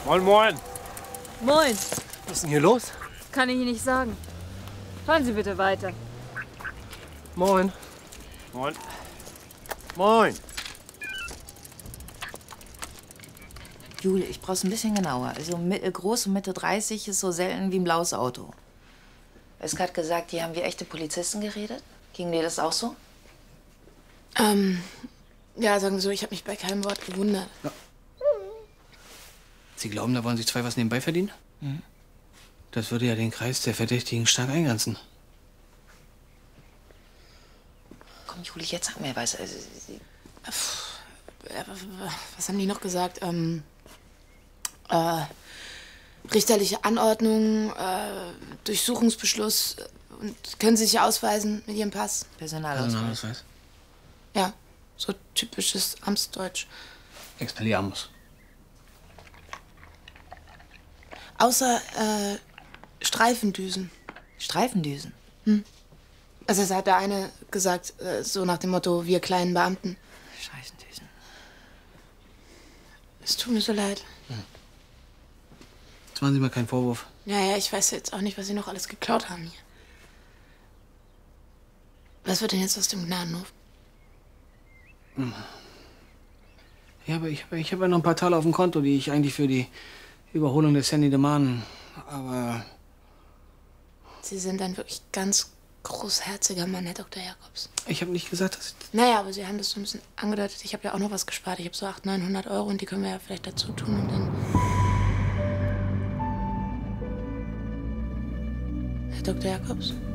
Moin, moin. Moin. Was ist denn hier los? Kann ich Ihnen nicht sagen. Fahren Sie bitte weiter. Moin. Moin. Moin. Jule, ich brauch's ein bisschen genauer. Also mittelgroß und Mitte 30 ist so selten wie ein blaues Auto. Es hat gesagt, die haben wie echte Polizisten geredet. Ging dir das auch so? Ja, sagen wir so, ich habe mich bei keinem Wort gewundert. Ja. Sie glauben, da wollen sich zwei was nebenbei verdienen? Mhm. Das würde ja den Kreis der Verdächtigen stark eingrenzen. Komm, Jule, jetzt sag mir was. Also, Was haben die noch gesagt? Richterliche Anordnung, Durchsuchungsbeschluss. Und können Sie sich ausweisen mit Ihrem Pass? Personalausweis. Ja, so typisches Amtsdeutsch. Expelliarmus. Außer Streifendüsen. Streifendüsen? Also es hat der eine gesagt, so nach dem Motto, wir kleinen Beamten. Scheißendüsen. Es tut mir so leid. Jetzt machen Sie mal keinen Vorwurf. Ja, ich weiß jetzt auch nicht, was Sie noch alles geklaut haben hier. Was wird denn jetzt aus dem Gnadenhof? Ja, aber ich hab ja noch ein paar Taler auf dem Konto, die ich eigentlich für die Überholung des Sandy Demand. Aber Sie sind ein wirklich ganz großherziger Mann, Herr Dr. Jacobs. ich habe nicht gesagt, dass ich... Naja, aber Sie haben das so ein bisschen angedeutet. Ich habe ja auch noch was gespart. Ich habe so 800, 900 Euro und die können wir ja vielleicht dazu tun und dann... Herr Dr. Jacobs?